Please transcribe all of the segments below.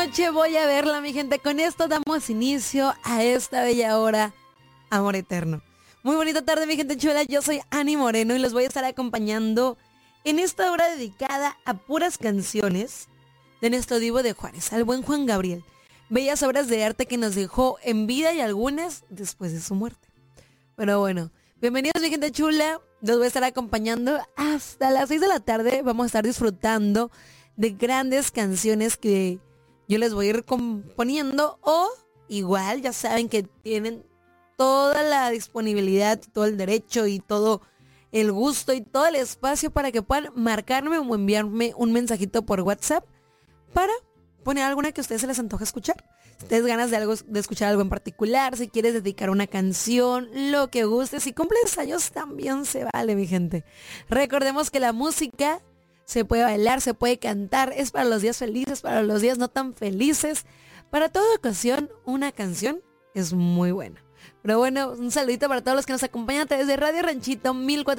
noche voy a verla, mi gente. Con esto damos inicio a esta bella hora, amor eterno. Muy bonita tarde, mi gente chula. Yo soy Ani Moreno y los voy a estar acompañando en esta hora dedicada a puras canciones de nuestro divo de Juárez, al buen Juan Gabriel. Bellas obras de arte que nos dejó en vida y algunas después de su muerte. Pero bueno, bienvenidos, mi gente chula. Los voy a estar acompañando hasta las 6 de la tarde. Vamos a estar disfrutando de grandes canciones que yo les voy a ir componiendo, o igual ya saben que tienen toda la disponibilidad, todo el derecho y todo el gusto y todo el espacio para que puedan marcarme o enviarme un mensajito por WhatsApp para poner alguna que a ustedes se les antoje escuchar. Si tienes ganas de escuchar algo en particular, si quieres dedicar una canción, lo que guste, si cumples años también se vale, mi gente. Recordemos que la música se puede bailar, se puede cantar, es para los días felices, para los días no tan felices. Para toda ocasión, una canción es muy buena. Pero bueno, un saludito para todos los que nos acompañan a través de Radio Ranchito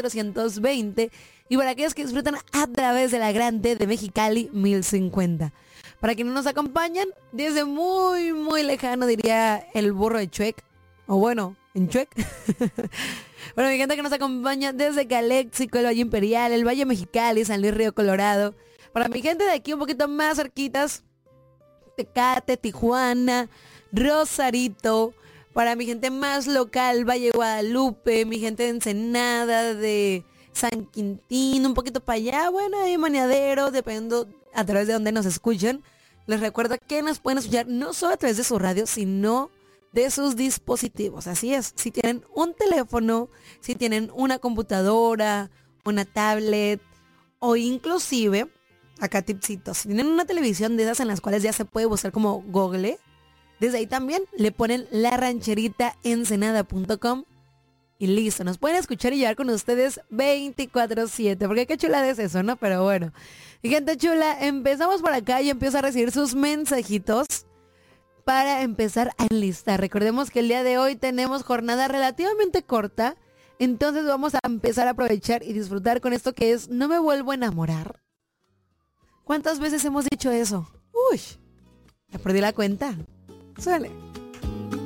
1420 y para aquellos que disfrutan a través de la Grande de Mexicali 1050. Para quienes nos acompañan desde muy, muy lejano, diría el burro de Chuec, o bueno, en Chuec. Bueno, mi gente que nos acompaña desde Caléxico, el Valle Imperial, el Valle Mexicali, San Luis Río Colorado. Para mi gente de aquí un poquito más cerquitas, Tecate, Tijuana, Rosarito. Para mi gente más local, Valle Guadalupe, mi gente de Ensenada, de San Quintín, un poquito para allá, bueno, ahí Maniadero, dependiendo a través de donde nos escuchan. Les recuerdo que nos pueden escuchar no solo a través de su radio, sino de sus dispositivos. Así es, si tienen un teléfono, si tienen una computadora, una tablet o inclusive, acá tipsitos, si tienen una televisión de esas en las cuales ya se puede buscar como Google, desde ahí también le ponen la rancherita ensenada.com y listo, nos pueden escuchar y llevar con ustedes 24/7, porque qué chulada es eso, ¿no? Pero bueno, y gente chula, empezamos por acá y empiezo a recibir sus mensajitos para empezar a enlistar. Recordemos que el día de hoy tenemos jornada relativamente corta, entonces vamos a empezar a aprovechar y disfrutar con esto que es No me vuelvo a enamorar. ¿Cuántas veces hemos dicho eso? Uy, ya perdí la cuenta. Suele.